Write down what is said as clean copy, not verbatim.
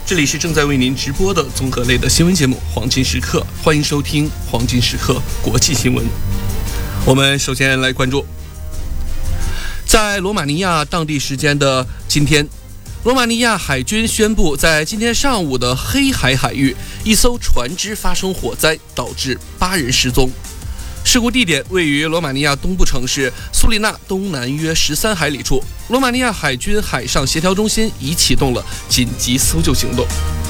这里是正在为您直播的综合类的新闻节目《黄金时刻》，欢迎收听《黄金时刻》国际新闻。我们首先来关注，在罗马尼亚当地时间的今天，罗马尼亚海军宣布，在今天上午的黑海海域，一艘船只发生火灾，导致8人失踪。事故地点位于罗马尼亚东部城市苏里纳东南约13海里处。罗马尼亚海军海上协调中心已启动了紧急搜救行动。